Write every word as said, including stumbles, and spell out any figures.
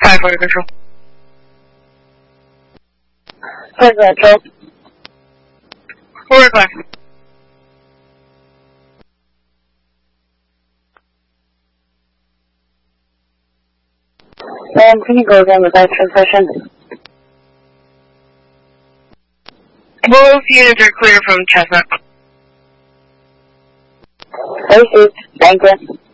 Five for control. For control. Forward five. Ma'am, can you go again with that transmission? Both units are clear from Chestnut. Received. Thank you.